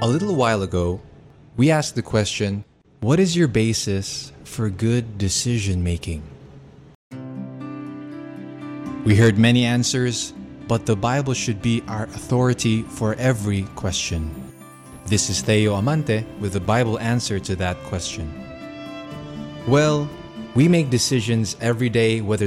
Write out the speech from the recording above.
A little while ago, we asked the question, what is your basis for good decision making? We heard many answers, but the Bible should be our authority for every question. This is Theo Amante with the Bible answer to that question. Well, we make decisions every day, whether